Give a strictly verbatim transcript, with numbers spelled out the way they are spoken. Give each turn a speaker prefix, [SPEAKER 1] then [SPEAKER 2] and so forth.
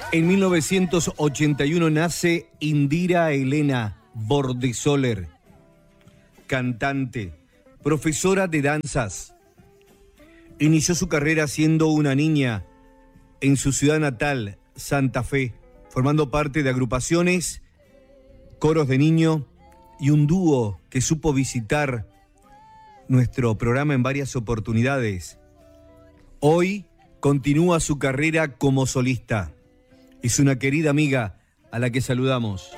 [SPEAKER 1] En mil novecientos ochenta y uno nace Indira Elena Bordesoler, cantante, profesora de danzas. Inició su carrera siendo una niña en su ciudad natal, Santa Fe, formando parte de agrupaciones, coros de niño y un dúo que supo visitar nuestro programa en varias oportunidades. Hoy continúa su carrera como solista. Es una querida amiga a la que saludamos.